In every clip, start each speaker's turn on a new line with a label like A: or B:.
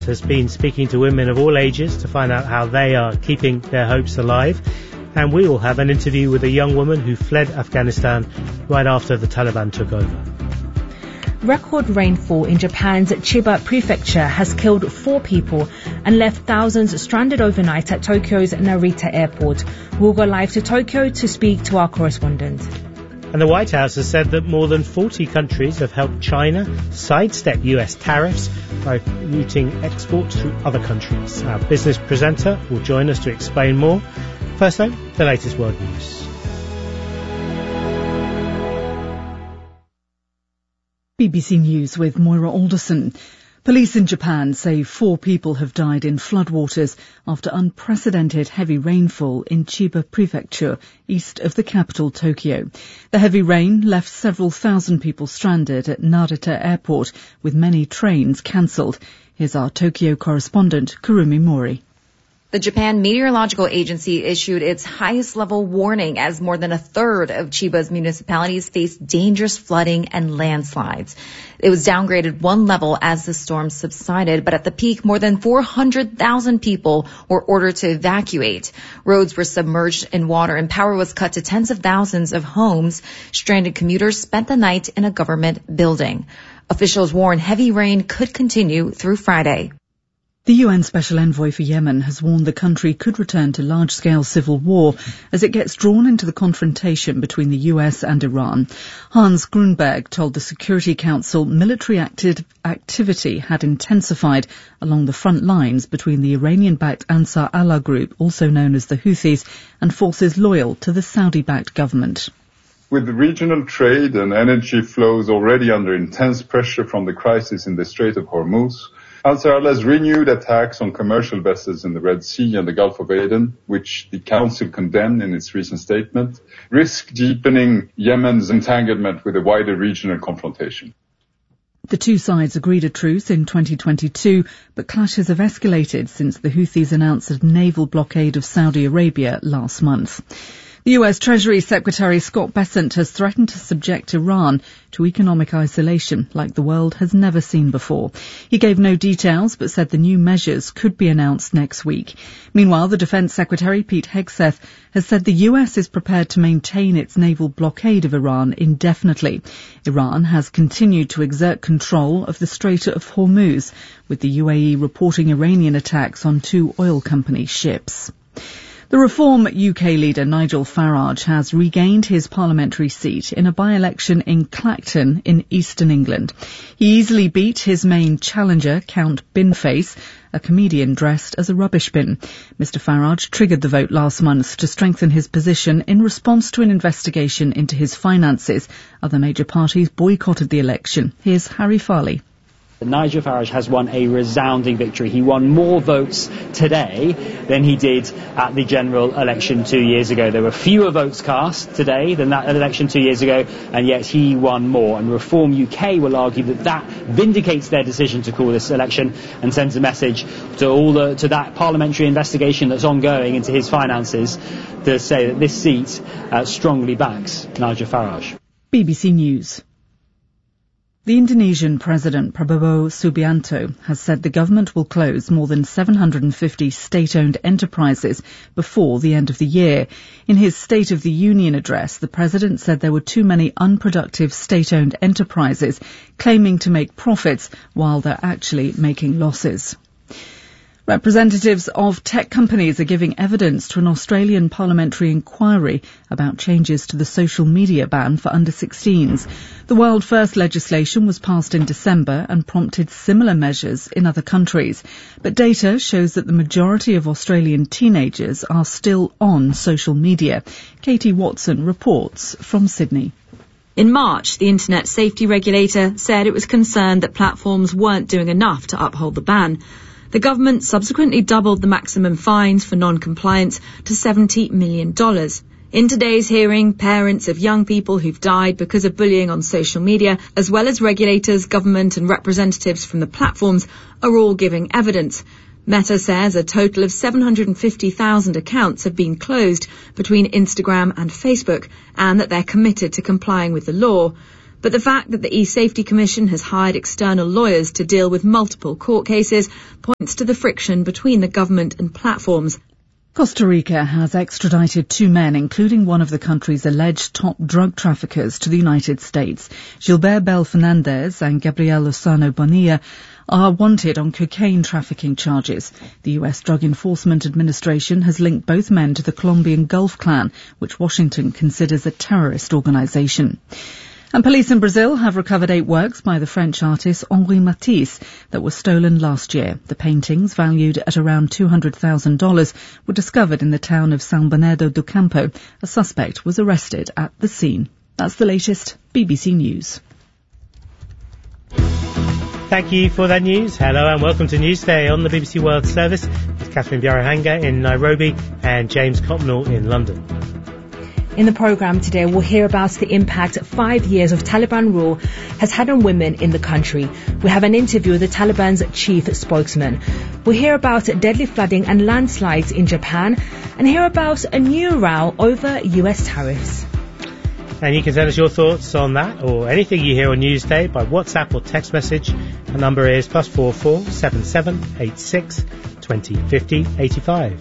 A: has been speaking to women of all ages to find out how they are keeping their hopes alive. And we will have an interview with a young woman who fled Afghanistan right after the Taliban took over.
B: Record rainfall in Japan's Chiba prefecture has killed 4 people and left thousands stranded overnight at Tokyo's Narita airport. We'll go live to Tokyo to speak to our correspondent.
A: And the White House has said that more than 40 countries have helped China sidestep US tariffs by routing exports through other countries. Our business presenter will join us to explain more. First though, the latest world news.
C: BBC News with Moira Alderson. Police in Japan say 4 people have died in floodwaters after unprecedented heavy rainfall in Chiba Prefecture, east of the capital Tokyo. The heavy rain left several thousand people stranded at Narita Airport, with many trains cancelled. Here's our Tokyo correspondent, Kurumi Mori.
D: The Japan Meteorological Agency issued its highest level warning as more than a third of Chiba's municipalities faced dangerous flooding and landslides. It was downgraded 1 level as the storm subsided, but at the peak, more than 400,000 people were ordered to evacuate. Roads were submerged in water and power was cut to tens of thousands of homes. Stranded commuters spent the night in a government building. Officials warn heavy rain could continue through Friday.
C: The UN Special Envoy for Yemen has warned the country could return to large-scale civil war as it gets drawn into the confrontation between the US and Iran. Hans Grunberg told the Security Council military activity had intensified along the front lines between the Iranian-backed Ansar Allah group, also known as the Houthis, and forces loyal to the Saudi-backed government.
E: With regional trade and energy flows already under intense pressure from the crisis in the Strait of Hormuz, Ansar Allah's renewed attacks on commercial vessels in the Red Sea and the Gulf of Aden, which the Council condemned in its recent statement, risk deepening Yemen's entanglement with a wider regional confrontation.
C: The two sides agreed a truce in 2022, but clashes have escalated since the Houthis announced a naval blockade of Saudi Arabia last month. The US Treasury Secretary Scott Bessent has threatened to subject Iran to economic isolation like the world has never seen before. He gave no details but said the new measures could be announced next week. Meanwhile, the Defence Secretary Pete Hegseth has said the US is prepared to maintain its naval blockade of Iran indefinitely. Iran has continued to exert control of the Strait of Hormuz, with the UAE reporting Iranian attacks on 2 oil company ships. The Reform UK leader Nigel Farage has regained his parliamentary seat in a by-election in Clacton in eastern England. He easily beat his main challenger, Count Binface, a comedian dressed as a rubbish bin. Mr Farage triggered the vote last month to strengthen his position in response to an investigation into his finances. Other major parties boycotted the election. Here's Harry Farley.
F: Nigel Farage has won a resounding victory. He won more votes today than he did at the general election 2 years ago. There were fewer votes cast today than that election 2 years ago, and yet he won more. And Reform UK will argue that that vindicates their decision to call this election and sends a message to to that parliamentary investigation that's ongoing into his finances to say that this seat strongly backs Nigel Farage.
C: BBC News. The Indonesian President Prabowo Subianto has said the government will close more than 750 state-owned enterprises before the end of the year. In his State of the Union address, the President said there were too many unproductive state-owned enterprises claiming to make profits while they're actually making losses. Representatives of tech companies are giving evidence to an Australian parliamentary inquiry about changes to the social media ban for under-16s. The world first legislation was passed in December and prompted similar measures in other countries. But data shows that the majority of Australian teenagers are still on social media. Katie Watson reports from Sydney.
G: In March, the Internet Safety Regulator said it was concerned that platforms weren't doing enough to uphold the ban. The government subsequently doubled the maximum fines for non-compliance to $70 million. In today's hearing, parents of young people who've died because of bullying on social media, as well as regulators, government and representatives from the platforms, are all giving evidence. Meta says a total of 750,000 accounts have been closed between Instagram and Facebook, and that they're committed to complying with the law. But the fact that the e-Safety Commission has hired external lawyers to deal with multiple court cases points to the friction between the government and platforms.
C: Costa Rica has extradited 2 men, including one of the country's alleged top drug traffickers, to the United States. Gilbert Bel Fernandez and Gabriel Lozano Bonilla are wanted on cocaine trafficking charges. The U.S. Drug Enforcement Administration has linked both men to the Colombian Gulf Clan, which Washington considers a terrorist organization. And police in Brazil have recovered 8 works by the French artist Henri Matisse that were stolen last year. The paintings, valued at around $200,000, were discovered in the town of São Bernardo do Campo. A suspect was arrested at the scene. That's the latest BBC News.
A: Thank you for that news. Hello and welcome to Newsday on the BBC World Service with Catherine Biarahanga in Nairobi and James Copnall in London.
B: In the programme today, we'll hear about the impact 5 years of Taliban rule has had on women in the country. We have an interview with the Taliban's chief spokesman. We'll hear about deadly flooding and landslides in Japan and hear about a new row over US tariffs.
A: And you can send us your thoughts on that or anything you hear on Newsday by WhatsApp or text message. The number is +44 77 86 20 50 85.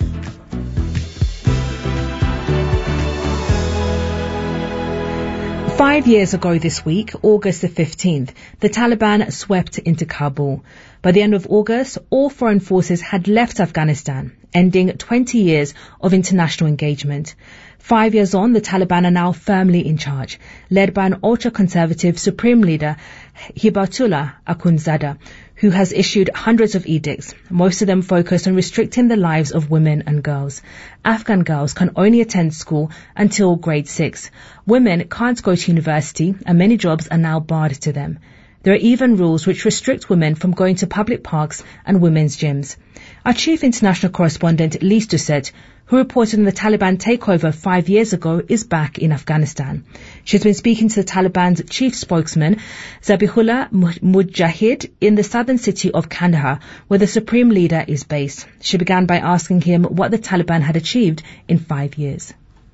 B: 5 years ago this week, August the 15th, the Taliban swept into Kabul. By the end of August, all foreign forces had left Afghanistan, ending 20 years of international engagement. 5 years on, the Taliban are now firmly in charge, led by an ultra-conservative supreme leader, Hibatullah Akhundzada, who has issued hundreds of edicts, most of them focused on restricting the lives of women and girls. Afghan girls can only attend school until grade 6. Women can't go to university, and many jobs are now barred to them. There are even rules which restrict women from going to public parks and women's gyms. Our chief international correspondent, Lise Doucet, who reported on the Taliban takeover 5 years ago, is back in Afghanistan. She's been speaking to the Taliban's chief spokesman, Zabihullah Mujahid, in the southern city of Kandahar, where the supreme leader is based. She began by asking him what the Taliban had achieved in 5 years.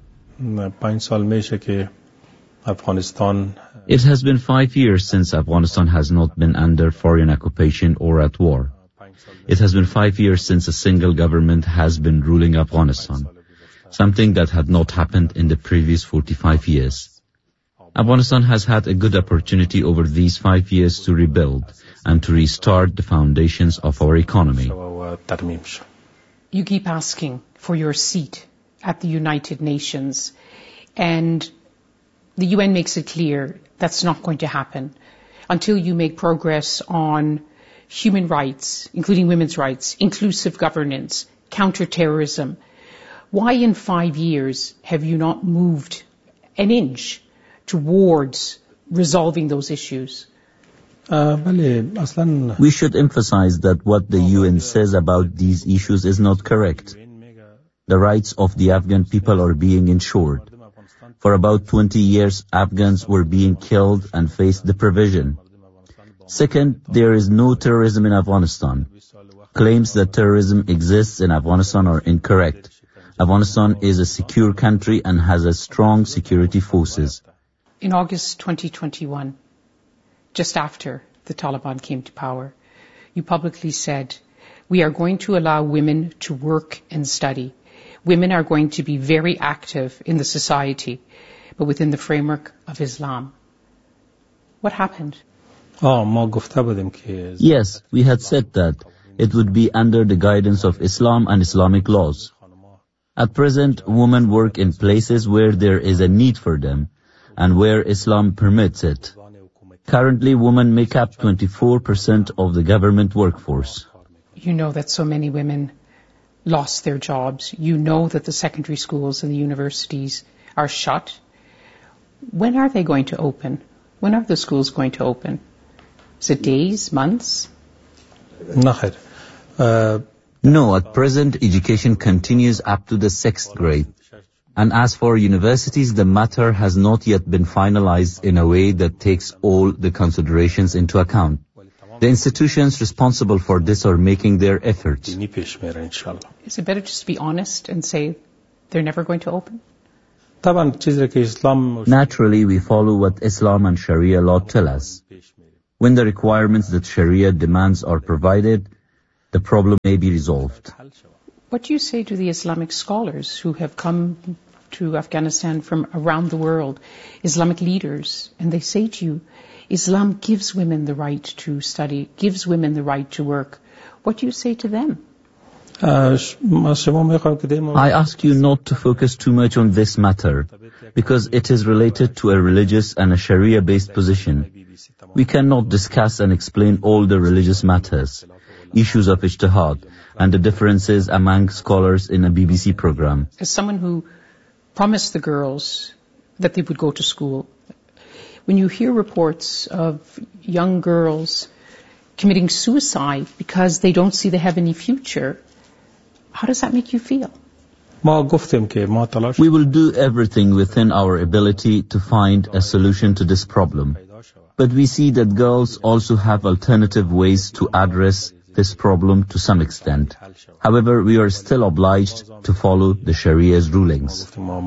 H: It has been 5 years since Afghanistan has not been under foreign occupation or at war. It has been 5 years since a single government has been ruling Afghanistan, something that had not happened in the previous 45 years. Afghanistan has had a good opportunity over these 5 years to rebuild and to restart the foundations of our economy.
I: You keep asking for your seat at the United Nations, and the UN makes it clear that's not going to happen until you make progress on human rights, including women's rights, inclusive governance, counter-terrorism. Why in 5 years have you not moved an inch towards resolving those issues?
H: We should emphasize that what the UN says about these issues is not correct. The rights of the Afghan people are being ensured. For about 20 years, Afghans were being killed and faced deprivation. Second, there is no terrorism in Afghanistan. Claims that terrorism exists in Afghanistan are incorrect. Afghanistan is a secure country and has a strong security forces.
I: In August 2021, just after the Taliban came to power, you publicly said, we are going to allow women to work and study. Women are going to be very active in the society, but within the framework of Islam. What happened?
H: Yes, we had said that it would be under the guidance of Islam and Islamic laws. At present, women work in places where there is a need for them and where Islam permits it. Currently, women make up 24% of the government workforce.
I: You know that so many women lost their jobs. You know that the secondary schools and the universities are shut. When are they going to open? When are the schools going to open? Is it days, months?
H: No, at present education continues up to the 6th grade. And as for universities, the matter has not yet been finalized in a way that takes all the considerations into account. The institutions responsible for this are making their efforts.
I: Is it better just to be honest and say they're never going to open?
H: Naturally, we follow what Islam and Sharia law tell us. When the requirements that Sharia demands are provided, the problem may be resolved.
I: What do you say to the Islamic scholars who have come to Afghanistan from around the world, Islamic leaders, and they say to you, Islam gives women the right to study, gives women the right to work. What do you say to them?
H: I ask you not to focus too much on this matter, because it is related to a religious and a Sharia-based position. We cannot discuss and explain all the religious matters, issues of ijtihad, and the differences among scholars in a BBC program.
I: As someone who promised the girls that they would go to school, when you hear reports of young girls committing suicide because they don't see they have any future, how does that make you feel?
H: We will do everything within our ability to find a solution to this problem. But we see that girls also have alternative ways to address this problem to some extent. However, we are still obliged to follow the Sharia's rulings.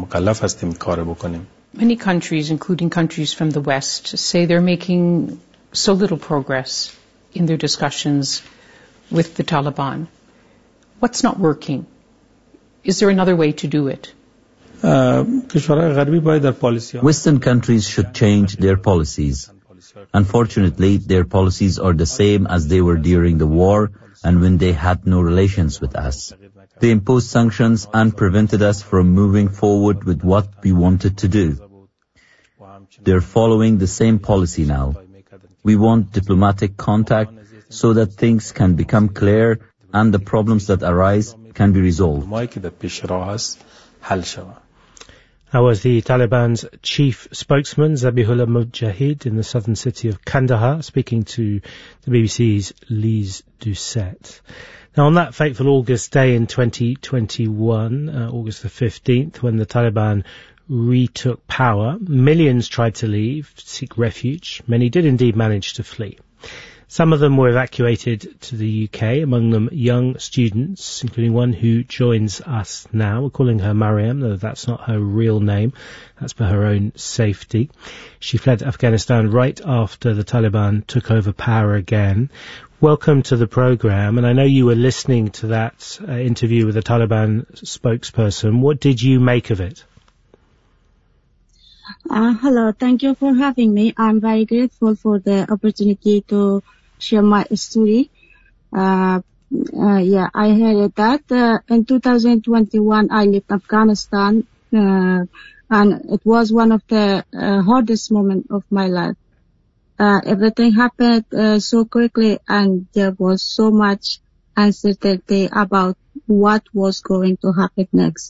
I: Many countries, including countries from the West, say they're making so little progress in their discussions with the Taliban. What's not working? Is there another way to do it?
H: Western countries should change their policies. Unfortunately, their policies are the same as they were during the war and when they had no relations with us. They imposed sanctions and prevented us from moving forward with what we wanted to do. They're following the same policy now. We want diplomatic contact so that things can become clear and the problems that arise can be resolved.
A: That was the Taliban's chief spokesman, Zabihullah Mujahid, in the southern city of Kandahar, speaking to the BBC's Lise Doucette. Now, on that fateful August day in 2021, August the 15th, when the Taliban retook power, millions tried to leave, seek refuge. Many did indeed manage to flee. Some of them were evacuated to the UK, among them young students, including one who joins us now. We're calling her Mariam, though that's not her real name. That's for her own safety. She fled Afghanistan right after the Taliban took over power again. Welcome to the program, and I know you were listening to that interview with the Taliban spokesperson. What did you make of it?
J: Hello, thank you for having me. I'm very grateful for the opportunity to share my story. I heard that in 2021 I left Afghanistan, and it was one of the hardest moments of my life. Everything happened so quickly, and there was so much uncertainty about what was going to happen next.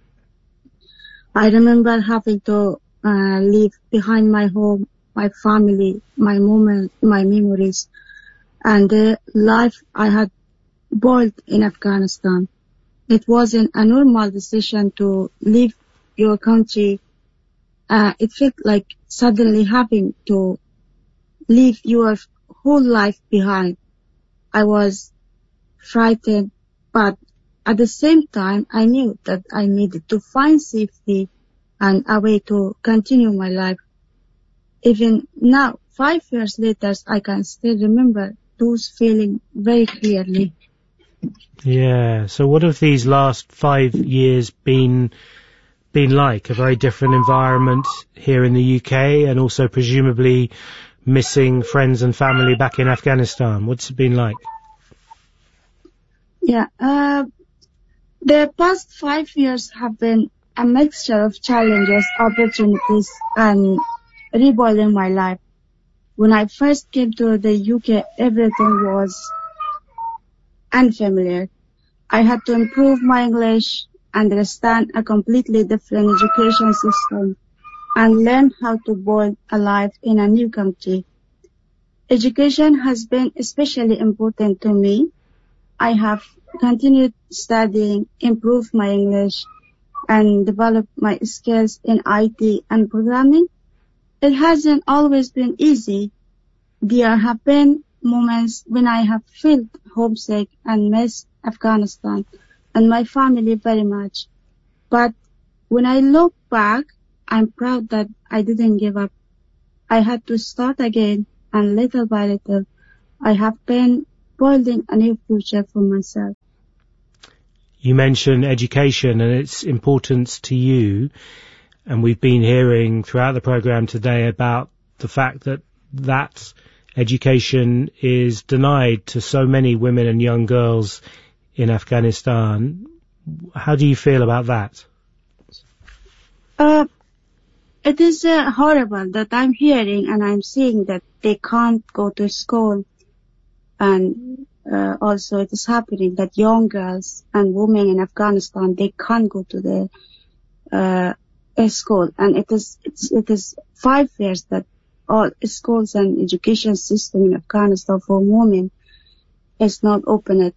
J: I remember having to leave behind my home, my family, my moments, my memories, and the life I had built in Afghanistan. It wasn't a normal decision to leave your country. It felt like suddenly having to leave your whole life behind. I was frightened, but at the same time, I knew that I needed to find safety and a way to continue my life. Even now, 5 years later, I can still remember those feelings very clearly.
A: Yeah, so what have these last 5 years been like? A very different environment here in the UK, and also presumably missing friends and family back in Afghanistan. What's it been like?
J: Yeah, the past 5 years have been a mixture of challenges, opportunities, and rebuilding my life. When I first came to the UK, everything was unfamiliar. I had to improve my English, understand a completely different education system, and learn how to build a life in a new country. Education has been especially important to me. I have continued studying, improved my English, and developed my skills in IT and programming. It hasn't always been easy. There have been moments when I have felt homesick and missed Afghanistan and my family very much. But when I look back, I'm proud that I didn't give up. I had to start again, and little by little, I have been building a new future for myself.
A: You mentioned education and its importance to you, and we've been hearing throughout the program today about the fact that education is denied to so many women and young girls in Afghanistan. How do you feel about that?
J: It is horrible that I'm hearing and I'm seeing that they can't go to school. And also it is happening that young girls and women in Afghanistan, they can't go to the school. And it is 5 years that all schools and education system in Afghanistan for women is not open.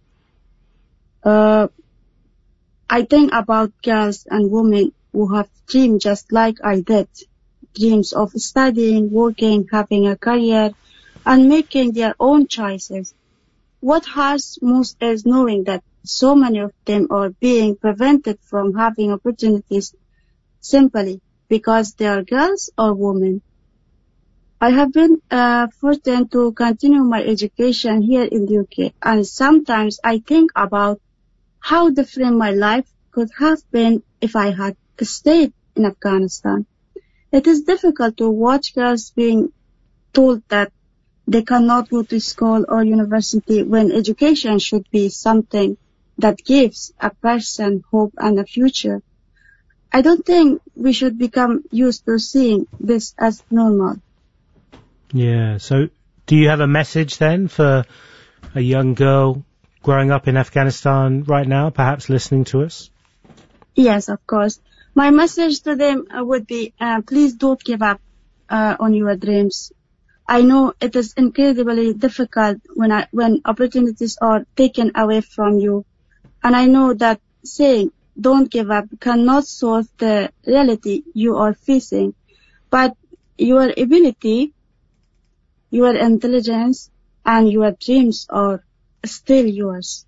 J: I think about girls and women who have dreams just like I did, dreams of studying, working, having a career, and making their own choices. What hurts most is knowing that so many of them are being prevented from having opportunities simply because they are girls or women. I have been fortunate to continue my education here in the UK, and sometimes I think about how different my life could have been if I had stayed in Afghanistan. It is difficult to watch girls being told that they cannot go to school or university when education should be something that gives a person hope and a future. I don't think we should become used to seeing this as normal.
A: Yeah, so do you have a message then for a young girl growing up in Afghanistan right now, perhaps listening to us?
J: Yes, of course. My message to them would be, please don't give up on your dreams. I know it is incredibly difficult when opportunities are taken away from you. And I know that saying don't give up cannot solve the reality you are facing. But your ability, your intelligence, and your dreams are still yours.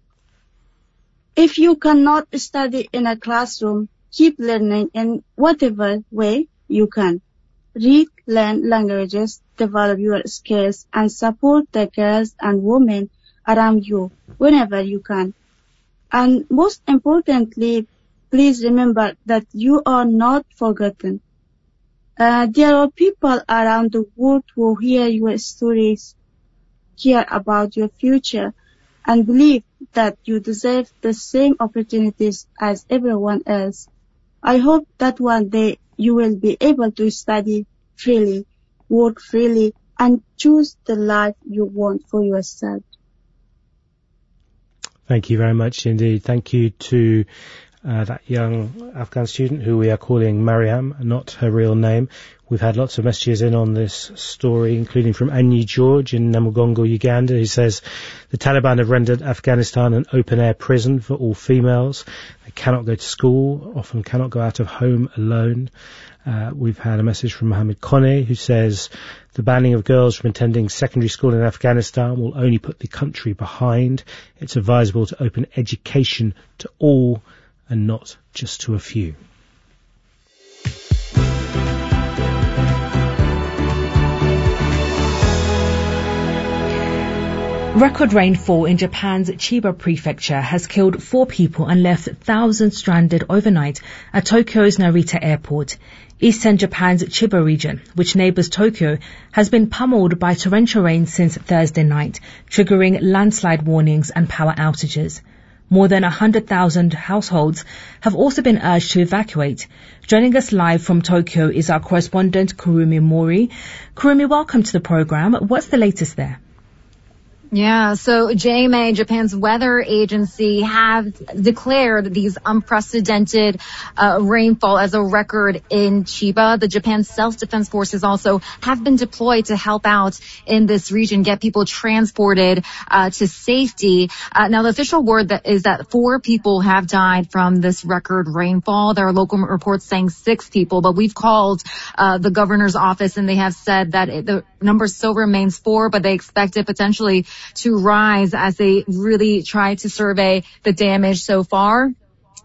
J: If you cannot study in a classroom, keep learning in whatever way you can. Read, learn languages, develop your skills, and support the girls and women around you whenever you can. And most importantly, please remember that you are not forgotten. There are people around the world who hear your stories, care about your future, and believe that you deserve the same opportunities as everyone else. I hope that one day you will be able to study freely, work freely, and choose the life you want for yourself.
A: Thank you very much indeed. Thank you to that young Afghan student who we are calling Mariam, not her real name. We've had lots of messages in on this story, including from Anyi George in Namugongo, Uganda, who says the Taliban have rendered Afghanistan an open-air prison for all females. They cannot go to school, often cannot go out of home alone. We've had a message from Mohammed Kone, who says the banning of girls from attending secondary school in Afghanistan will only put the country behind. It's advisable to open education to all and not just to a few.
B: Record rainfall in Japan's Chiba prefecture has killed 4 people and left thousands stranded overnight at Tokyo's Narita airport. Eastern Japan's Chiba region, which neighbours Tokyo, has been pummeled by torrential rain since Thursday night, triggering landslide warnings and power outages. More than 100,000 households have also been urged to evacuate. Joining us live from Tokyo is our correspondent Kurumi Mori. Kurumi, welcome to the programme. What's the latest there?
D: Yeah, so JMA, Japan's weather agency, have declared these unprecedented rainfall as a record in Chiba. The Japan Self-Defense Forces also have been deployed to help out in this region, get people transported to safety. Now, the official word is that 4 people have died from this record rainfall. There are local reports saying 6 people, but we've called the governor's office and they have said that the number still remains 4, but they expect it potentially to rise as they really try to survey the damage so far.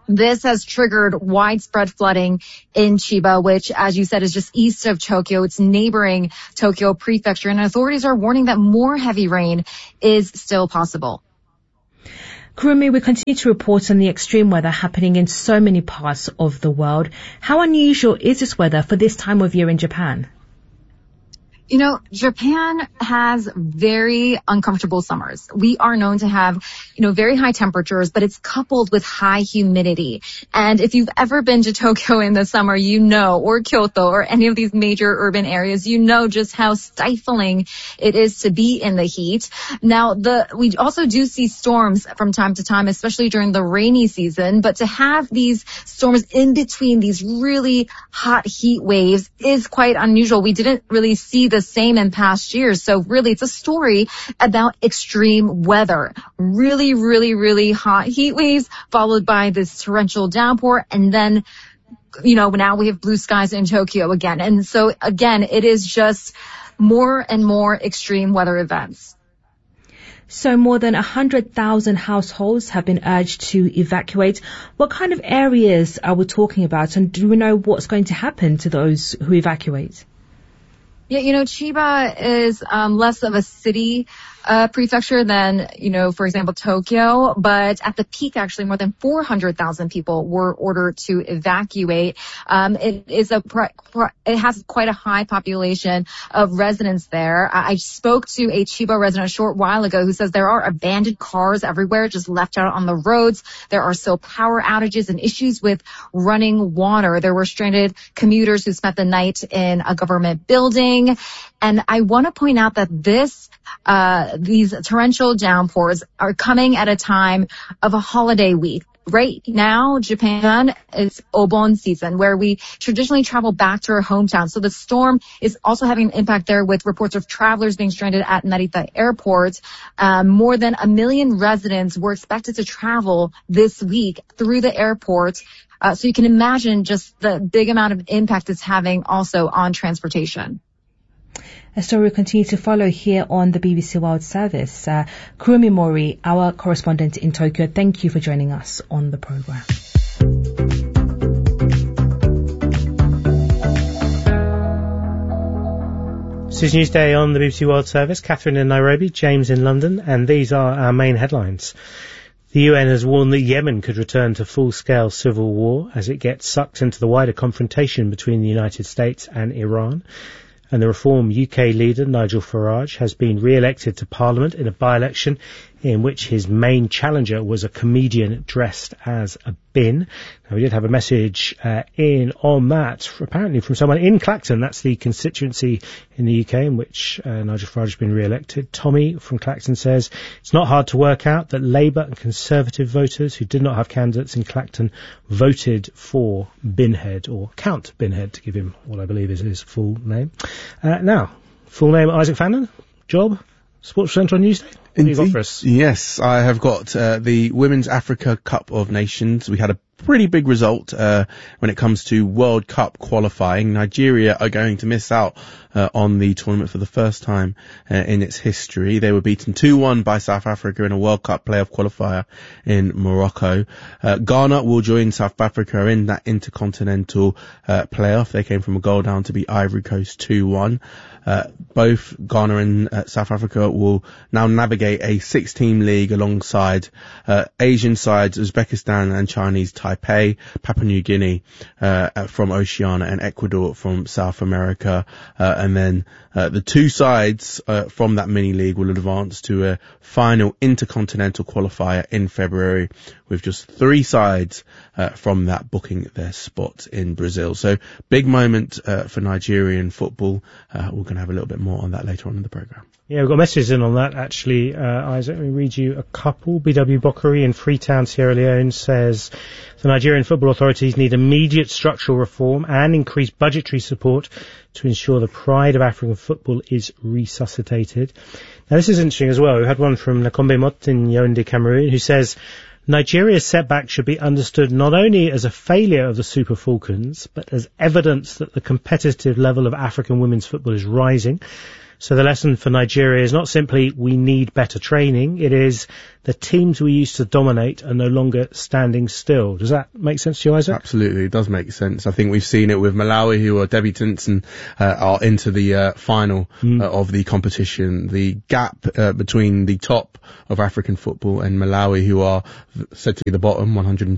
D: This has triggered widespread flooding in Chiba, which, as you said, is just east of Tokyo. It's neighboring Tokyo Prefecture, and authorities are warning that more heavy rain is still possible.
B: Kurumi, we continue to report on the extreme weather happening in so many parts of the world. How unusual is this weather for this time of year in Japan?
D: You know, Japan has very uncomfortable summers. We are known to have, very high temperatures, but it's coupled with high humidity. And if you've ever been to Tokyo in the summer, or Kyoto or any of these major urban areas, just how stifling it is to be in the heat. Now, we also do see storms from time to time, especially during the rainy season, but to have these storms in between these really hot heat waves is quite unusual. We didn't really see the same in past years. So really, it's a story about extreme weather. Really, really, really hot heat waves followed by this torrential downpour. And then, now we have blue skies in Tokyo again. And so again, it is just more and more extreme weather events.
B: So more than 100,000 households have been urged to evacuate. What kind of areas are we talking about? And do we know what's going to happen to those who evacuate?
D: Yeah, Chiba is less of a city prefecture than, for example, Tokyo. But at the peak, actually, more than 400,000 people were ordered to evacuate. It has quite a high population of residents there. I spoke to a Chiba resident a short while ago who says there are abandoned cars everywhere, just left out on the roads. There are still power outages and issues with running water. There were stranded commuters who spent the night in a government building. And I want to point out that these torrential downpours are coming at a time of a holiday week. Right now, Japan is Obon season, where we traditionally travel back to our hometown. So the storm is also having an impact there with reports of travelers being stranded at Narita Airport. More than 1 million residents were expected to travel this week through the airport. So you can imagine just the big amount of impact it's having also on transportation.
B: A story we continue to follow here on the BBC World Service. Kurumi Mori, our correspondent in Tokyo, thank you for joining us on the programme.
A: This is Newsday on the BBC World Service. Catherine in Nairobi, James in London, and these are our main headlines. The UN has warned that Yemen could return to full-scale civil war as it gets sucked into the wider confrontation between the United States and Iran. And the Reform UK leader, Nigel Farage, has been re-elected to Parliament in a by-election in which his main challenger was a comedian dressed as a bin. Now, we did have a message in on that, apparently from someone in Clacton. That's the constituency in the UK in which Nigel Farage has been re-elected. Tommy from Clacton says, it's not hard to work out that Labour and Conservative voters who did not have candidates in Clacton voted for Binhead, or Count Binhead, to give him what I believe is his full name. Now, full name Isaac Fannin, job, Sports Centre on Newsday. What have you got for us?
K: Yes, I have got the Women's Africa Cup of Nations. We had a pretty big result when it comes to World Cup qualifying. Nigeria are going to miss out on the tournament for the first time in its history. They were beaten 2-1 by South Africa in a World Cup playoff qualifier in Morocco. Ghana will join South Africa in that intercontinental playoff. They came from a goal down to beat Ivory Coast 2-1. Both Ghana and South Africa will now navigate a 6-team league alongside Asian sides Uzbekistan and Chinese Taipei, Papua New Guinea from Oceania, and Ecuador from South America. And then the two sides from that mini league will advance to a final intercontinental qualifier in February, with just 3 sides from that booking their spot in Brazil. So big moment for Nigerian football. We're going to have a little bit more on that later on in the programme.
A: Yeah, we've got messages in on that, actually, Isaac. Let me read you a couple. BW Bokari in Freetown, Sierra Leone says the Nigerian football authorities need immediate structural reform and increased budgetary support to ensure the pride of African football is resuscitated. Now, this is interesting as well. We had one from Nakombe Mott in Yaoundé, Cameroon, who says Nigeria's setback should be understood not only as a failure of the Super Falcons, but as evidence that the competitive level of African women's football is rising. So the lesson for Nigeria is not simply we need better training, it is the teams we used to dominate are no longer standing still. Does that make sense to you, Isaac?
K: Absolutely, it does make sense. I think we've seen it with Malawi, who are debutants and are into the final of the competition. The gap between the top of African football and Malawi, who are said to be the bottom,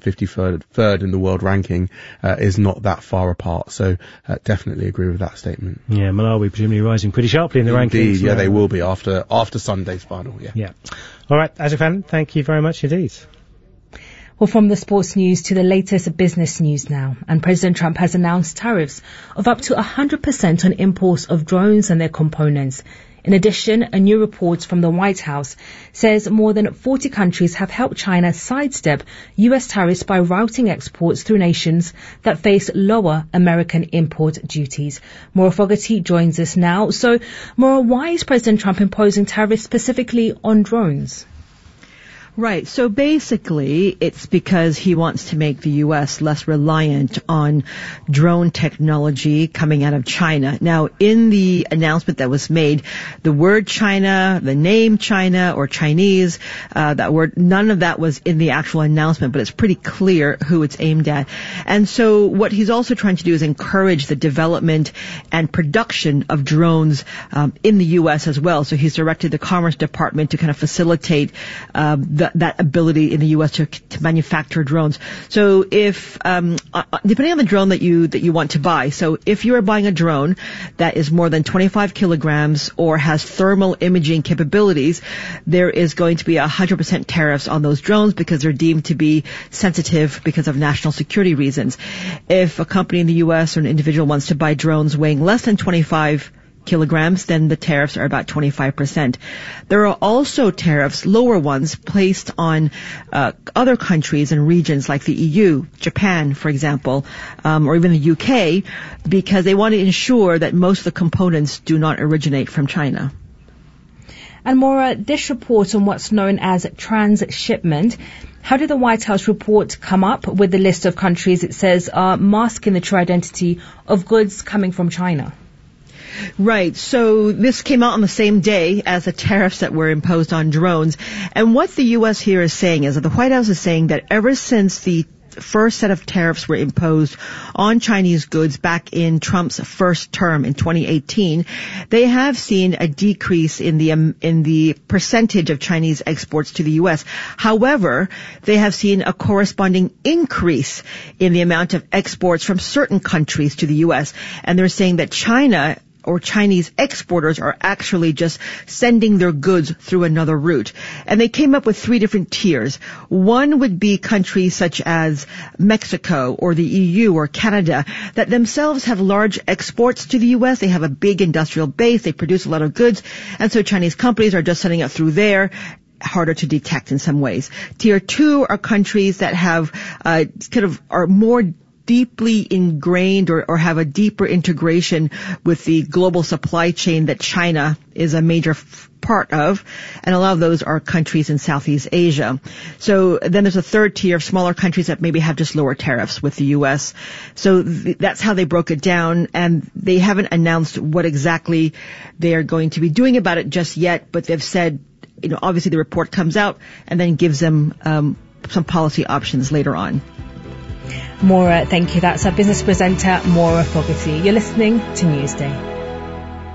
K: 153rd in the world ranking, is not that far apart. So definitely agree with that statement.
A: Yeah, Malawi presumably rising pretty sharply in the rankings.
K: Yeah, they will be after Sunday's final. Yeah.
A: All right, Isaac Van, thank you very much indeed.
B: Well, from the sports news to the latest business news now. And President Trump has announced tariffs of up to 100% on imports of drones and their components. In addition, a new report from the White House says more than 40 countries have helped China sidestep U.S. tariffs by routing exports through nations that face lower American import duties. Maura Fogarty joins us now. So, Maura, why is President Trump imposing tariffs specifically on drones?
L: Right. So basically, it's because he wants to make the U.S. less reliant on drone technology coming out of China. Now, in the announcement that was made, the word China, the name China or Chinese, that word, none of that was in the actual announcement, but it's pretty clear who it's aimed at. And so what he's also trying to do is encourage the development and production of drones in the U.S. as well. So he's directed the Commerce Department to kind of facilitate that ability in the U.S. to manufacture drones. So if, depending on the drone that you want to buy, so if you are buying a drone that is more than 25 kilograms or has thermal imaging capabilities, there is going to be 100% tariffs on those drones because they're deemed to be sensitive because of national security reasons. If a company in the U.S. or an individual wants to buy drones weighing less than 25 kilograms, then the tariffs are about 25%. There are also tariffs, lower ones, placed on other countries and regions like the EU, Japan, for example, or even the UK, because they want to ensure that most of the components do not originate from China.
B: And Maura, this report on what's known as transshipment, how did the White House report come up with the list of countries it says are masking the true identity of goods coming from China?
L: Right. So this came out on the same day as the tariffs that were imposed on drones. And what the U.S. here is saying is that the White House is saying that ever since the first set of tariffs were imposed on Chinese goods back in Trump's first term in 2018, they have seen a decrease in the percentage of Chinese exports to the U.S. However, they have seen a corresponding increase in the amount of exports from certain countries to the U.S. And they're saying that China or Chinese exporters are actually just sending their goods through another route. And they came up with 3 different tiers. One would be countries such as Mexico or the EU or Canada that themselves have large exports to the U.S. They have a big industrial base. They produce a lot of goods. And so Chinese companies are just sending it through there. Harder to detect in some ways. Tier 2 are countries that have are more deeply ingrained or have a deeper integration with the global supply chain that China is a major part of, and a lot of those are countries in Southeast Asia. So then there's a third tier of smaller countries that maybe have just lower tariffs with the U.S. So that's how they broke it down, and they haven't announced what exactly they are going to be doing about it just yet, but they've said, obviously the report comes out and then gives them some policy options later on.
B: Maura, thank you. That's our business presenter, Maura Fogarty. You're listening to Newsday.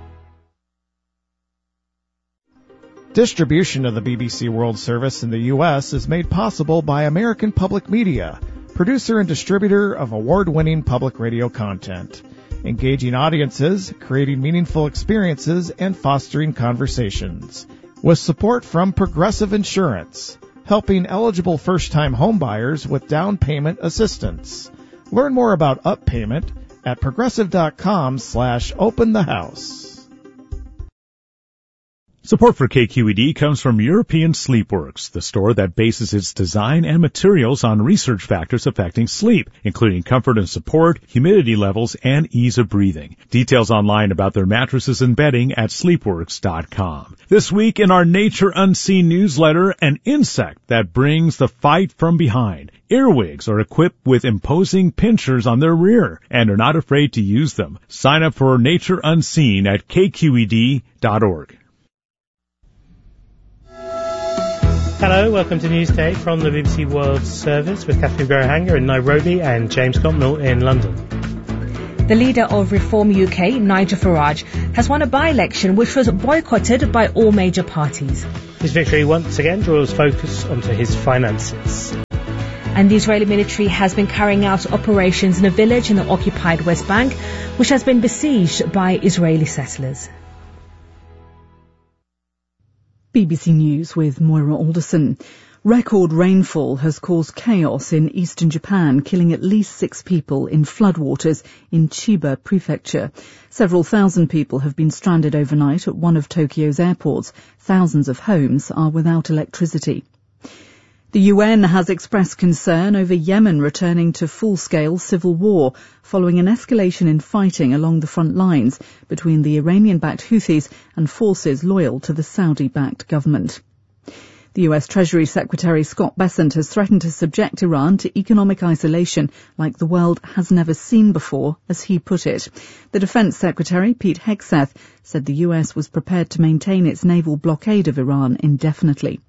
M: Distribution of the BBC World Service in the U.S. is made possible by American Public Media, producer and distributor of award-winning public radio content, engaging audiences, creating meaningful experiences, and fostering conversations. With support from Progressive Insurance, helping eligible first-time homebuyers with down payment assistance. Learn more about Up Payment at progressive.com/openthehouse.
N: Support for KQED comes from European Sleepworks, the store that bases its design and materials on research factors affecting sleep, including comfort and support, humidity levels, and ease of breathing. Details online about their mattresses and bedding at sleepworks.com. This week in our Nature Unseen newsletter, an insect that brings the fight from behind. Earwigs are equipped with imposing pinchers on their rear and are not afraid to use them. Sign up for Nature Unseen at kqed.org.
A: Hello, welcome to Newsday from the BBC World Service with Catherine Grohanger in Nairobi and James Copnell in London.
B: The leader of Reform UK, Nigel Farage, has won a by-election which was boycotted by all major parties.
A: His victory once again draws focus onto his finances.
B: And the Israeli military has been carrying out operations in a village in the occupied West Bank, which has been besieged by Israeli settlers.
C: BBC News with Moira Alderson. Record rainfall has caused chaos in eastern Japan, killing at least 6 people in floodwaters in Chiba Prefecture. Several thousand people have been stranded overnight at one of Tokyo's airports. Thousands of homes are without electricity. The UN has expressed concern over Yemen returning to full-scale civil war following an escalation in fighting along the front lines between the Iranian-backed Houthis and forces loyal to the Saudi-backed government. The US Treasury Secretary Scott Bessent has threatened to subject Iran to economic isolation like the world has never seen before, as he put it. The Defense Secretary, Pete Hegseth, said the US was prepared to maintain its naval blockade of Iran indefinitely.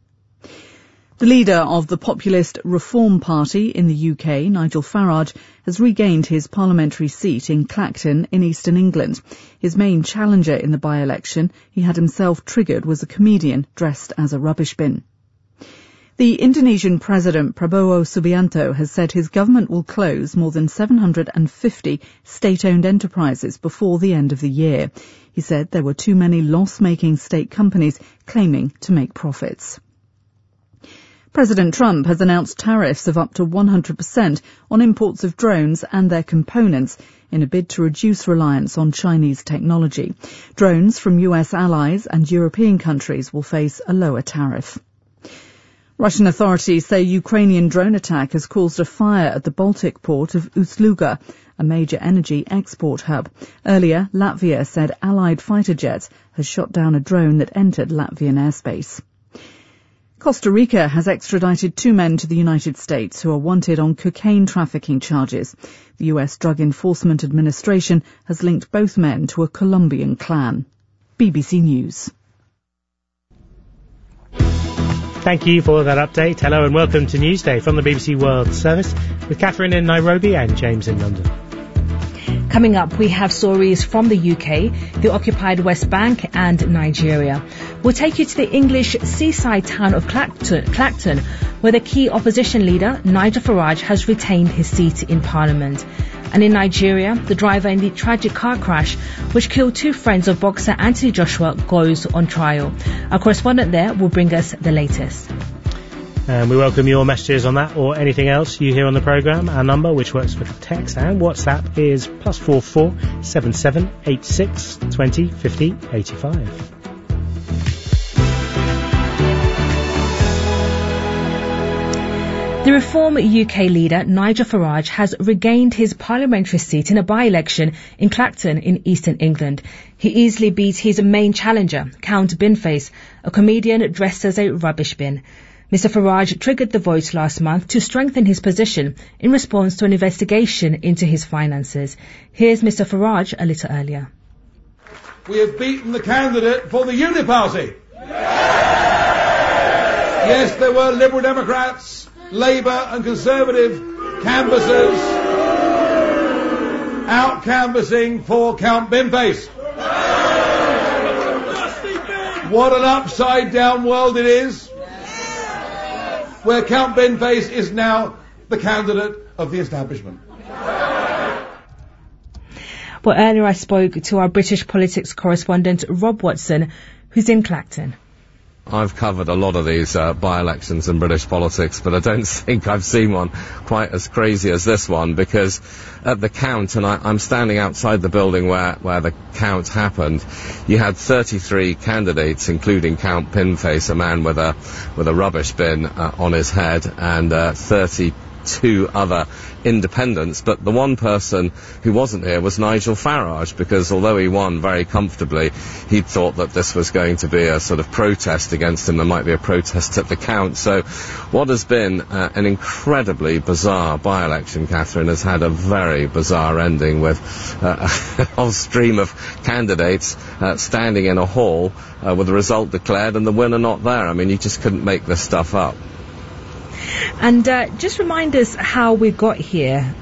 C: The leader of the populist Reform Party in the UK, Nigel Farage, has regained his parliamentary seat in Clacton in eastern England. His main challenger in the by-election, he had himself triggered, was a comedian dressed as a rubbish bin. The Indonesian President Prabowo Subianto has said his government will close more than 750 state-owned enterprises before the end of the year. He said there were too many loss-making state companies claiming to make profits. President Trump has announced tariffs of up to 100% on imports of drones and their components in a bid to reduce reliance on Chinese technology. Drones from US allies and European countries will face a lower tariff. Russian authorities say Ukrainian drone attack has caused a fire at the Baltic port of Ust-Luga, a major energy export hub. Earlier, Latvia said Allied fighter jets has shot down a drone that entered Latvian airspace. Costa Rica has extradited 2 men to the United States who are wanted on cocaine trafficking charges. The US Drug Enforcement Administration has linked both men to a Colombian clan. BBC News.
A: Thank you for that update. Hello and welcome to Newsday from the BBC World Service with Catherine in Nairobi and James in London.
B: Coming up, we have stories from the UK, the occupied West Bank and Nigeria. We'll take you to the English seaside town of Clacton, where the key opposition leader, Nigel Farage, has retained his seat in Parliament. And in Nigeria, the driver in the tragic car crash which killed 2 friends of boxer Anthony Joshua goes on trial. Our correspondent there will bring us the latest.
A: And we welcome your messages on that or anything else you hear on the programme. Our number, which works for text and WhatsApp, is +44 77 86 20 50 85.
B: The Reform UK leader, Nigel Farage, has regained his parliamentary seat in a by-election in Clacton in eastern England. He easily beat his main challenger, Count Binface, a comedian dressed as a rubbish bin. Mr Farage triggered the vote last month to strengthen his position in response to an investigation into his finances. Here's Mr Farage a little earlier.
O: We have beaten the candidate for the Unity Party. Yes, there were Liberal Democrats, Labour and Conservative canvassers out canvassing for Count Binface. What an upside down world it is, where Count Binface is now the candidate of the establishment.
B: Well, earlier I spoke to our British politics correspondent Rob Watson, who's in Clacton.
P: I've covered a lot of these by-elections in British politics, but I don't think I've seen one quite as crazy as this one, because at the count, and I'm standing outside the building where the count happened, you had 33 candidates, including Count Binface, a man with a rubbish bin on his head, and 30 two other independents, but the one person who wasn't here was Nigel Farage, because although he won very comfortably, he thought that this was going to be a sort of protest against him. There might be a protest at the count. So what has been an incredibly bizarre by-election, Catherine, has had a very bizarre ending with a whole stream of candidates standing in a hall with the result declared and the winner not there. I mean, you just couldn't make this stuff up.
B: And just remind us how we got here.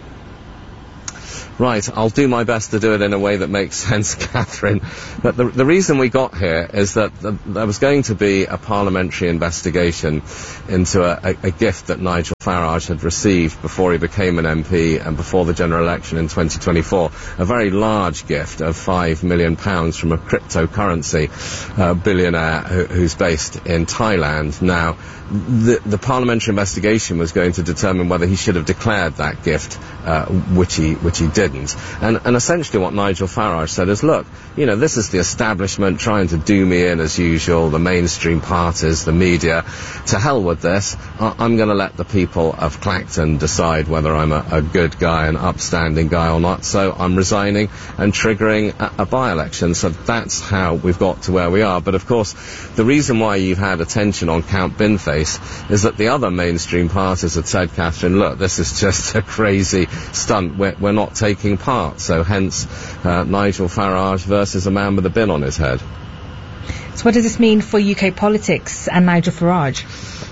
P: Right, I'll do my best to do it in a way that makes sense, Catherine. But the reason we got here is that there was going to be a parliamentary investigation into a gift that Nigel Farage had received before he became an MP and before the general election in 2024. A very large gift of £5 million from a cryptocurrency billionaire who's based in Thailand. Now, the parliamentary investigation was going to determine whether he should have declared that gift, which he didn't. And essentially what Nigel Farage said is, look, you know, this is the establishment trying to do me in as usual, the mainstream parties, the media. To hell with this. I'm going to let the people of Clacton decide whether I'm a good guy, an upstanding guy or not. So I'm resigning and triggering a by-election. So that's how we've got to where we are. But of course, the reason why you've had attention on Count Binface is that the other mainstream parties had said, Catherine, look, this is just a crazy stunt. We're not taking part. So hence Nigel Farage versus a man with a bin on his head.
B: So what does this mean for UK politics and Nigel Farage?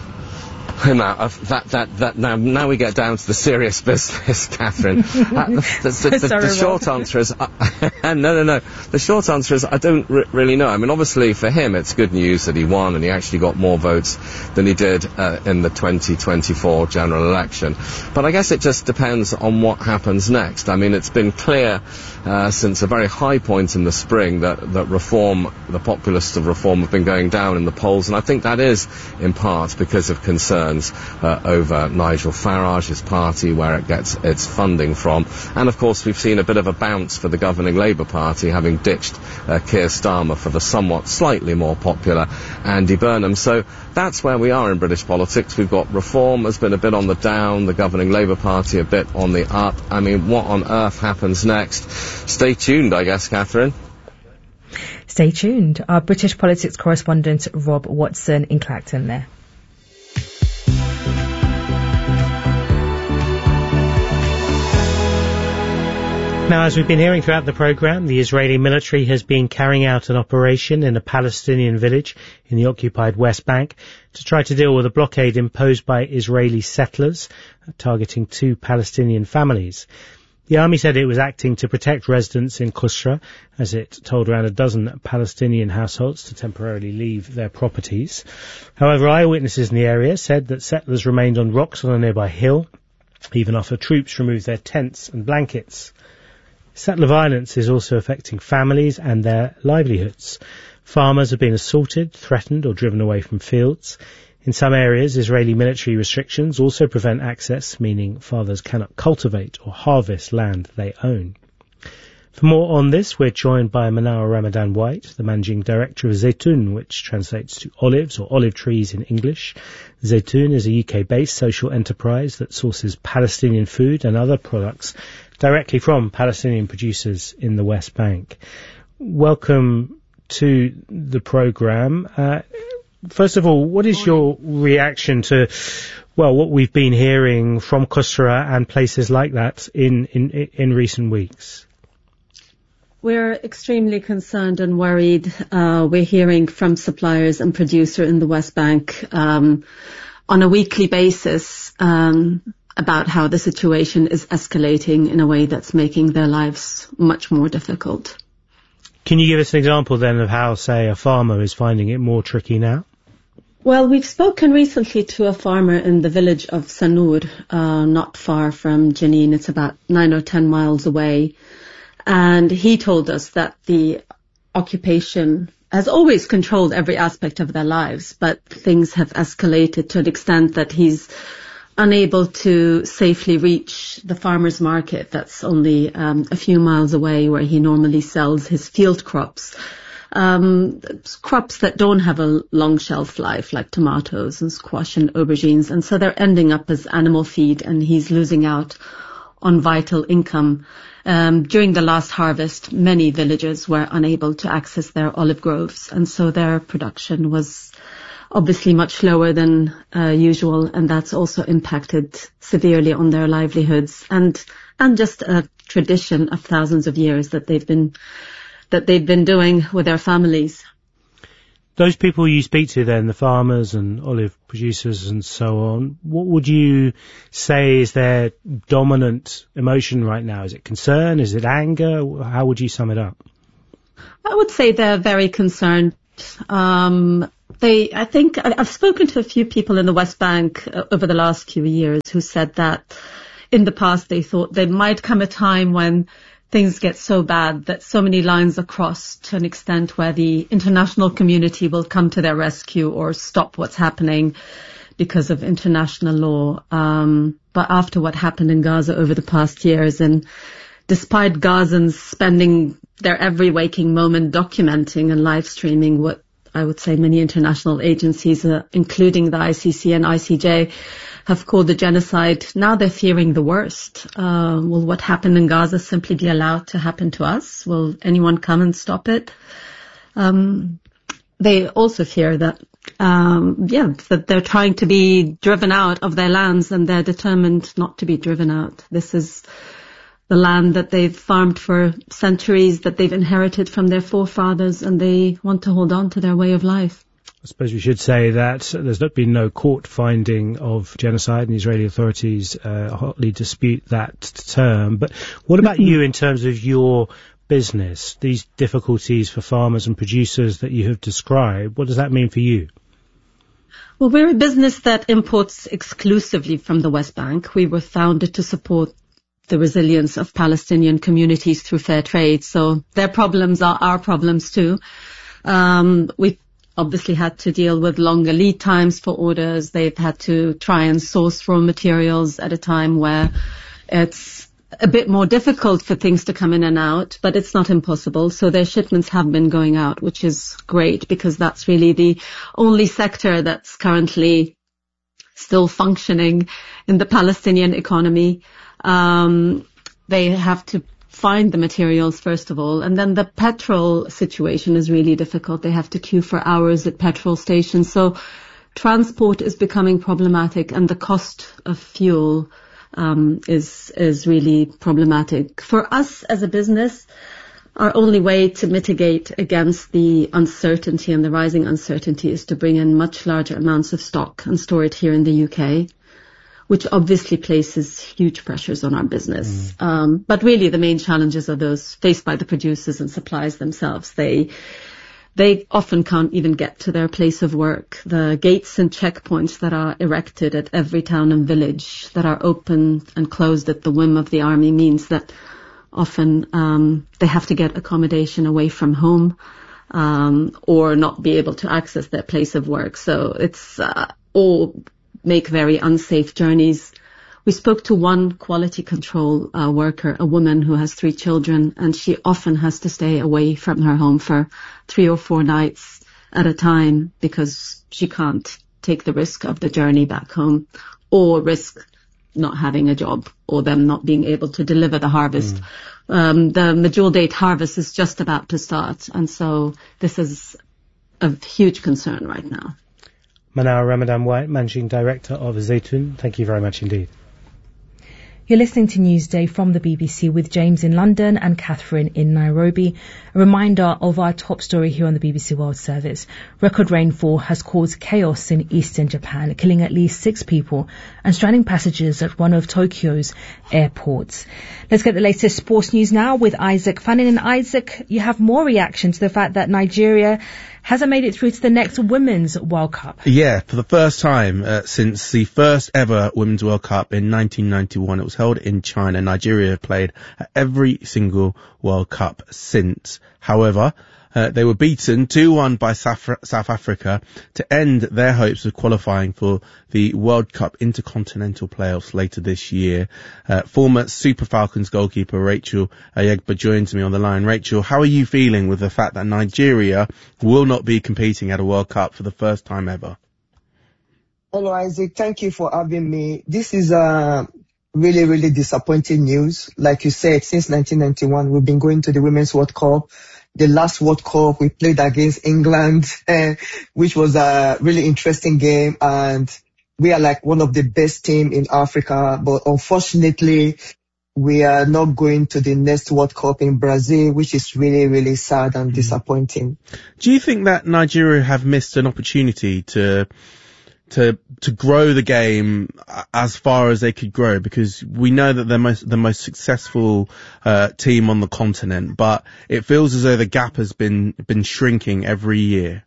P: Now we get down to the serious business, Catherine. The short answer is no. The short answer is I don't really know. I mean, obviously for him it's good news that he won and he actually got more votes than he did in the 2024 general election. But I guess it just depends on what happens next. I mean, it's been clear since a very high point in the spring that Reform, the populists of Reform, have been going down in the polls, and I think that is in part because of concerns over Nigel Farage's party, where it gets its funding from. And of course we've seen a bit of a bounce for the governing Labour Party, having ditched Keir Starmer for the somewhat slightly more popular Andy Burnham. So that's where we are in British politics. We've got Reform has been a bit on the down, the governing Labour Party a bit on the up. I mean, what on earth happens next? Stay tuned, I guess, Catherine.
B: Stay tuned. Our British politics correspondent Rob Watson in Clacton there.
A: Now, as we've been hearing throughout the programme, the Israeli military has been carrying out an operation in a Palestinian village in the occupied West Bank to try to deal with a blockade imposed by Israeli settlers targeting 2 Palestinian families. The army said it was acting to protect residents in Qusra, as it told around a dozen Palestinian households to temporarily leave their properties. However, eyewitnesses in the area said that settlers remained on rocks on a nearby hill, even after troops removed their tents and blankets. Settler violence is also affecting families and their livelihoods. Farmers have been assaulted, threatened or driven away from fields. In some areas, Israeli military restrictions also prevent access, meaning fathers cannot cultivate or harvest land they own. For more on this, we're joined by Manour Ramadan White, the managing director of Zaytoun, which translates to olives or olive trees in English. Zaytoun is a UK-based social enterprise that sources Palestinian food and other products directly from Palestinian producers in the West Bank. Welcome to the programme. First of all, what is your reaction to, well, what we've been hearing from Qusra and places like that in recent weeks?
Q: We're extremely concerned and worried. We're hearing from suppliers and producers in the West Bank on a weekly basis about how the situation is escalating in a way that's making their lives much more difficult.
A: Can you give us an example then of how, say, a farmer is finding it more tricky now?
Q: Well, we've spoken recently to a farmer in the village of Sanur, not far from Jenin. It's about 9 or 10 miles away. And he told us that the occupation has always controlled every aspect of their lives, but things have escalated to an extent that he's unable to safely reach the farmer's market that's only a few miles away, where he normally sells his field crops. crops that don't have a long shelf life, like tomatoes and squash and aubergines. And so they're ending up as animal feed, and he's losing out on vital income. During the last harvest, many villagers were unable to access their olive groves, and so their production was obviously much lower than usual, and that's also impacted severely on their livelihoods and just a tradition of thousands of years that they've been doing with their families.
A: Those people you speak to then, the farmers and olive producers and so on, what would you say is their dominant emotion right now? Is it concern? Is it anger? How would you sum it up?
Q: I would say they're very concerned. I think I've spoken to a few people in the West Bank over the last few years who said that in the past they thought there might come a time when things get so bad that so many lines are crossed to an extent where the international community will come to their rescue or stop what's happening because of international law. But after what happened in Gaza over the past years, and despite Gazans spending their every waking moment documenting and live streaming what I would say many international agencies, including the ICC and ICJ, have called the genocide, now they're fearing the worst. Will what happened in Gaza simply be allowed to happen to us? Will anyone come and stop it? They also fear that, that they're trying to be driven out of their lands, and they're determined not to be driven out. This is the land that they've farmed for centuries, that they've inherited from their forefathers, and they want to hold on to their way of life.
A: I suppose we should say that there's been no court finding of genocide, and the Israeli authorities hotly dispute that term. But what about you in terms of your business, these difficulties for farmers and producers that you have described? What does that mean for you?
Q: Well, we're a business that imports exclusively from the West Bank. We were founded to support the resilience of Palestinian communities through fair trade. So their problems are our problems too. We've obviously had to deal with longer lead times for orders. They've had to try and source raw materials at a time where it's a bit more difficult for things to come in and out, but it's not impossible. So their shipments have been going out, which is great because that's really the only sector that's currently still functioning in the Palestinian economy. They have to find the materials first of all, and then the petrol situation is really difficult. They have to queue for hours at petrol stations, so transport is becoming problematic, and the cost of fuel is really problematic. For us as a business, our only way to mitigate against the uncertainty and the rising uncertainty is to bring in much larger amounts of stock and store it here in the UK, which obviously places huge pressures on our business. But really the main challenges are those faced by the producers and suppliers themselves. They often can't even get to their place of work. The gates and checkpoints that are erected at every town and village that are open and closed at the whim of the army means that often they have to get accommodation away from home or not be able to access their place of work. So it's all make very unsafe journeys. We spoke to one quality control worker, a woman who has 3 children, and she often has to stay away from her home for 3 or 4 nights at a time because she can't take the risk of the journey back home or risk not having a job or them not being able to deliver the harvest. The Majul date harvest is just about to start, and so this is a huge concern right now.
A: Manal Ramadan White, Managing Director of Zaytun, thank you very much indeed.
B: You're listening to Newsday from the BBC with James in London and Catherine in Nairobi. A reminder of our top story here on the BBC World Service. Record rainfall has caused chaos in eastern Japan, killing at least 6 people and stranding passengers at one of Tokyo's airports. Let's get the latest sports news now with Isaac Fannin. And Isaac, you have more reaction to the fact that Nigeria hasn't made it through to the next Women's World Cup.
K: Yeah, for the first time since the first ever Women's World Cup in 1991. It was held in China. Nigeria played at every single World Cup since. However, They were beaten 2-1 by South Africa to end their hopes of qualifying for the World Cup Intercontinental Playoffs later this year. Former Super Falcons goalkeeper Rachel Ayegba joins me on the line. Rachel, how are you feeling with the fact that Nigeria will not be competing at a World Cup for the first time ever?
R: Hello, Isaac. Thank you for having me. This is really, really disappointing news. Like you said, since 1991, we've been going to the Women's World Cup. The last World Cup, we played against England, which was a really interesting game. And we are like one of the best teams in Africa. But unfortunately, we are not going to the next World Cup in Brazil, which is really, really sad and disappointing.
K: Do you think that Nigeria have missed an opportunity to grow the game as far as they could grow? Because we know that they're the most successful team on the continent, but it feels as though the gap has been shrinking every year.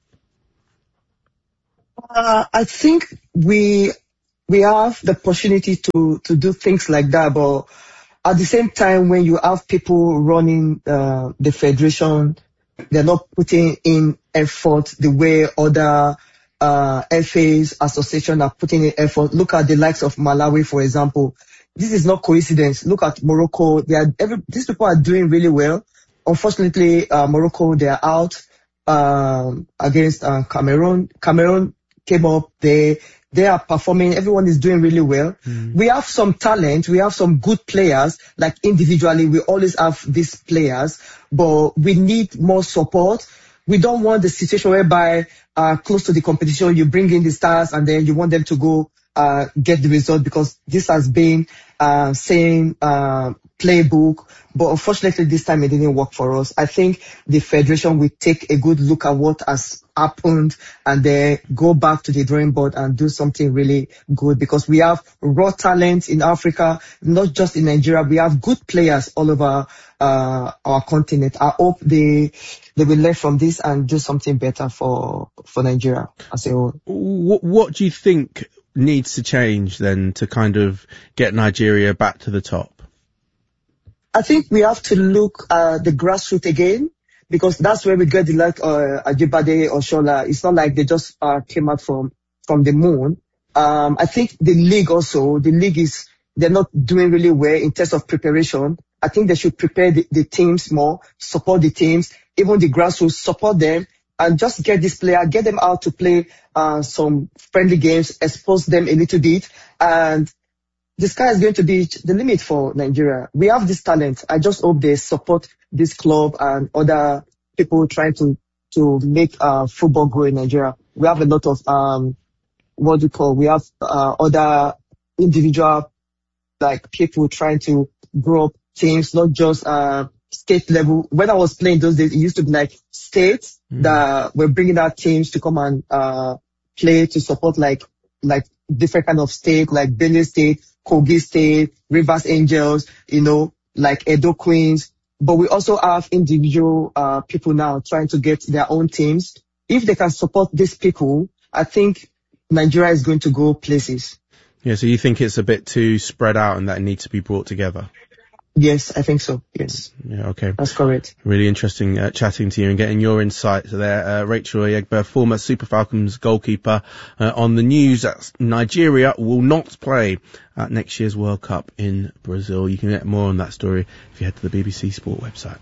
R: I think we have the opportunity to do things like that, but at the same time, when you have people running the federation, they're not putting in effort the way other FA's association are putting in effort. Look at the likes of Malawi, for example. This is not coincidence. Look at Morocco. These people are doing really well. Unfortunately, Morocco, they are out against Cameroon. Cameroon came up. They are performing. Everyone is doing really well. We have some talent. We have some good players. Like individually, we always have these players, but we need more support. We don't want the situation whereby close to the competition, you bring in the stars and then you want them to go get the result, because this has been same playbook. But unfortunately, this time it didn't work for us. I think the federation will take a good look at what has happened and then go back to the drawing board and do something really good, because we have raw talent in Africa, not just in Nigeria. We have good players all over our continent. I hope they will learn from this and do something better for Nigeria as a whole.
K: What do you think needs to change then to kind of get Nigeria back to the top?
R: I think we have to look at the grassroots again, because that's where we get the like Ajibade or Shola. It's not like they just came out from the moon. I think the league they're not doing really well in terms of preparation. I think they should prepare the teams more, support the teams, even the grassroots, support them, and just get this player, get them out to play some friendly games, expose them a little bit, and the sky is going to be the limit for Nigeria. We have this talent. I just hope they support this club and other people trying to make football grow in Nigeria. We have a lot of we have other individual like people trying to grow up teams, not just state level. When I was playing those days, it used to be like states that were bringing out teams to come and play to support like different kind of state, like Benue State, Kogi State, Rivers Angels, like Edo Queens. But we also have individual people now trying to get their own teams. If they can support these people, I think Nigeria is going to go places.
K: Yeah, so you think it's a bit too spread out and that it needs to be brought together?
R: Yes, I think so. Yes.
K: Yeah, okay.
R: That's correct.
K: Really interesting chatting to you and getting your insights there. Rachel Ayegba, former Super Falcons goalkeeper, on the news that Nigeria will not play at next year's World Cup in Brazil. You can get more on that story if you head to the BBC Sport website.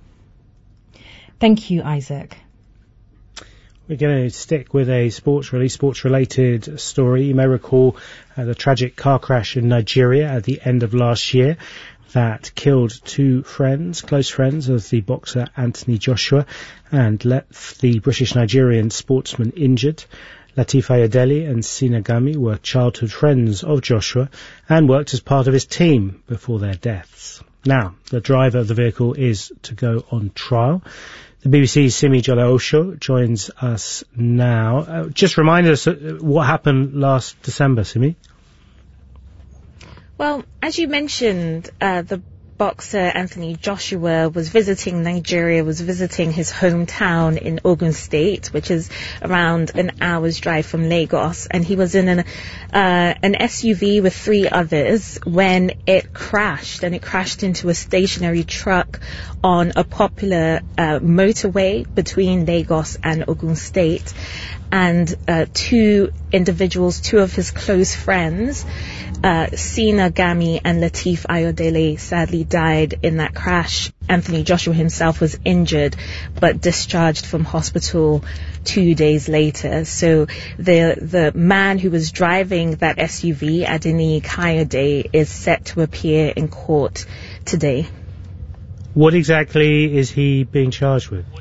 B: Thank you, Isaac.
A: We're going to stick with a sports-related story. You may recall the tragic car crash in Nigeria at the end of last year that killed two close friends of the boxer Anthony Joshua, and left the British-Nigerian sportsman injured. Latifa Ayodele and Sina Gami were childhood friends of Joshua and worked as part of his team before their deaths. Now, the driver of the vehicle is to go on trial. The BBC's Simi Jola-Osho joins us now. Just remind us what happened last December, Simi.
S: Well, as you mentioned, the
B: boxer Anthony Joshua was visiting Nigeria, was visiting his hometown in Ogun State, which is around an hour's drive from Lagos, and he was in an SUV with 3 others when it crashed, and it crashed into a stationary truck on a popular motorway between Lagos and Ogun State. And 2 individuals, 2 of his close friends, Sina Gami and Lateef Ayodele, sadly died in that crash. Anthony Joshua himself was injured but discharged from hospital 2 days later. So the man who was driving that SUV, Adeniyi Kayode, is set to appear in court today.
A: What exactly is he being charged with?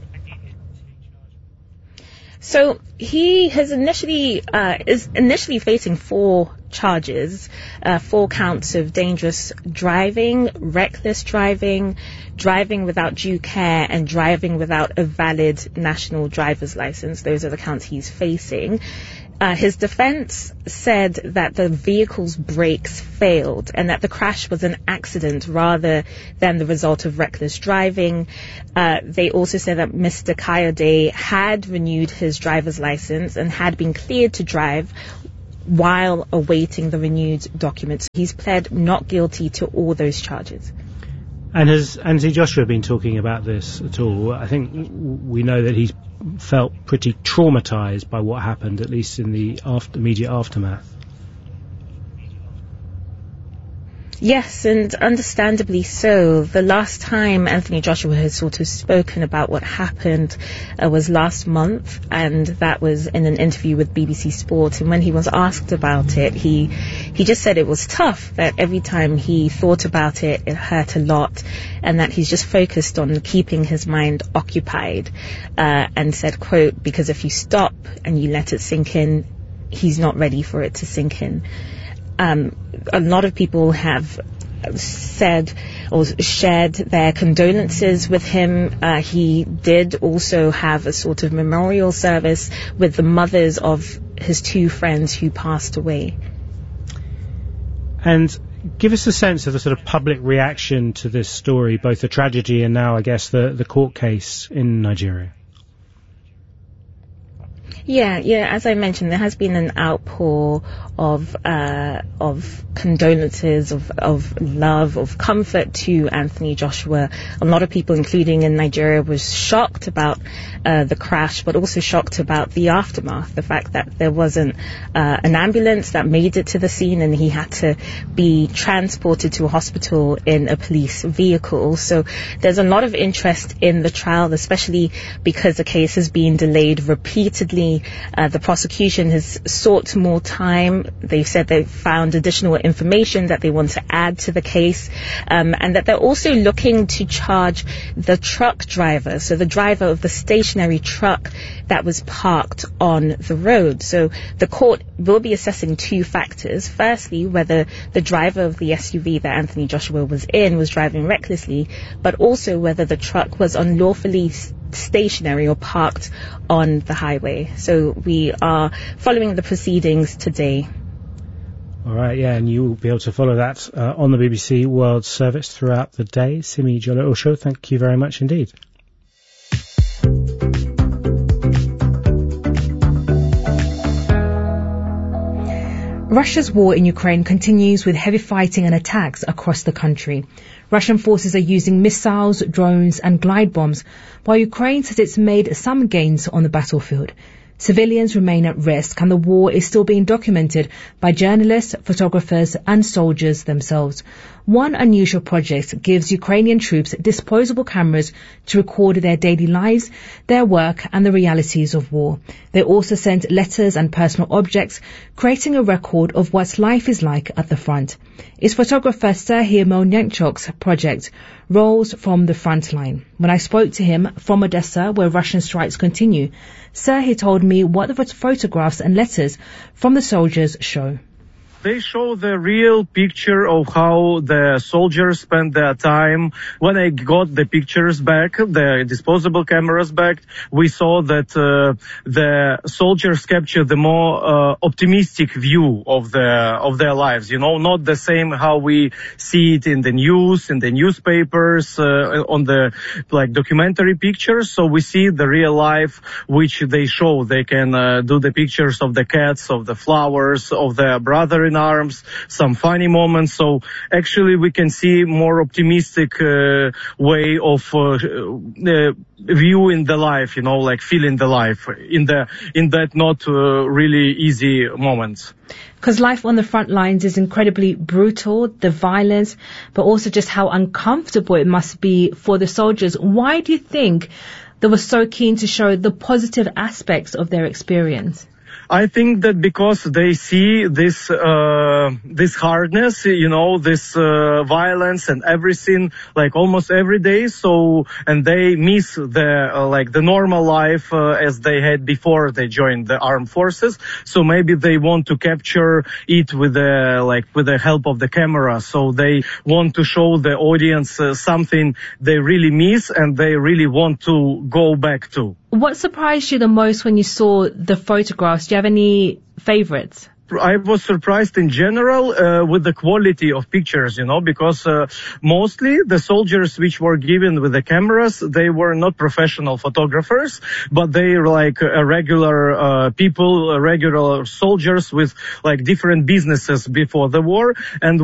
B: So he has is initially facing 4 charges, 4 counts of dangerous driving, reckless driving, driving without due care, and driving without a valid national driver's license. Those are the counts he's facing. His defense said that the vehicle's brakes failed and that the crash was an accident rather than the result of reckless driving. They also said that Mr. Kayode had renewed his driver's license and had been cleared to drive while awaiting the renewed documents. He's pled not guilty to all those charges.
A: And has Anthony Joshua been talking about this at all? I think we know that he's felt pretty traumatized by what happened, at least in the immediate aftermath.
B: Yes, and understandably so. The last time Anthony Joshua has sort of spoken about what happened was last month, and that was in an interview with BBC Sport. And when he was asked about it, he just said it was tough, that every time he thought about it, it hurt a lot, and that he's just focused on keeping his mind occupied, and said, quote, because if you stop and you let it sink in, he's not ready for it to sink in. A lot of people have said or shared their condolences with him. He did also have a sort of memorial service with the mothers of his 2 friends who passed away.
A: And give us a sense of the sort of public reaction to this story, both the tragedy and now, I guess, the court case in Nigeria.
B: Yeah. As I mentioned, there has been an outpour of condolences, of love, of comfort to Anthony Joshua. A lot of people, including in Nigeria, was shocked about the crash, but also shocked about the aftermath, the fact that there wasn't an ambulance that made it to the scene and he had to be transported to a hospital in a police vehicle. So there's a lot of interest in the trial, especially because the case has been delayed repeatedly. The prosecution has sought more time. They've said they've found additional information that they want to add to the case, and that they're also looking to charge the truck driver, so the driver of the stationary truck that was parked on the road. So the court will be assessing 2 factors. Firstly, whether the driver of the SUV that Anthony Joshua was in was driving recklessly, but also whether the truck was unlawfully stationary or parked on the highway. So we are following the proceedings today.
A: All right, yeah, and you will be able to follow that on the BBC World Service throughout the day. Simi Jolo Osho, thank you very much indeed.
B: Russia's war in Ukraine continues with heavy fighting and attacks across the country. Russian forces are using missiles, drones and glide bombs, while Ukraine says it's made some gains on the battlefield. Civilians remain at risk and the war is still being documented by journalists, photographers and soldiers themselves. One unusual project gives Ukrainian troops disposable cameras to record their daily lives, their work and the realities of war. They also sent letters and personal objects, creating a record of what life is like at the front. It's photographer Serhiy Melnychuk's project, Rolls from the Front Line. When I spoke to him from Odessa, where Russian strikes continue, Serhiy told me what the photographs and letters from the soldiers show.
S: They show the real picture of how the soldiers spent their time. When I got the pictures back, the disposable cameras back, we saw that the soldiers capture the more optimistic view of their lives. You know, not the same how we see it in the news, in the newspapers, on the documentary pictures. So we see the real life which they show. They can do the pictures of the cats, of the flowers, of their brother in arms, some funny moments. So actually we can see more optimistic way of viewing the life, you know, like feeling the life in that not really easy moments.
B: Because life on the front lines is incredibly brutal, the violence, but also just how uncomfortable it must be for the soldiers. Why do you think they were so keen to show the positive aspects of their experience?
S: I think that because they see this hardness, you know, this violence and everything, like almost every day. So, and they miss the normal life as they had before they joined the armed forces. So maybe they want to capture it with the help of the camera. So they want to show the audience something they really miss and they really want to go back to.
B: What surprised you the most when you saw the photographs? Do you have any favorites?
S: I was surprised in general with the quality of pictures, you know, because mostly the soldiers which were given with the cameras, they were not professional photographers, but they were like regular people, regular soldiers with like different businesses before the war. And